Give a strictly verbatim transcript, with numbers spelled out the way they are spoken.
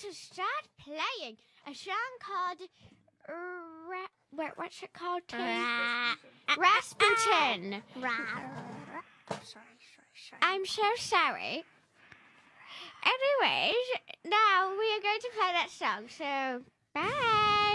to start playing a song called Ra- wait, what's it called? Ra- Rasputin. Ra- sorry, sorry, sorry. I'm so sorry. Anyways, now we are going to play that song. So bye.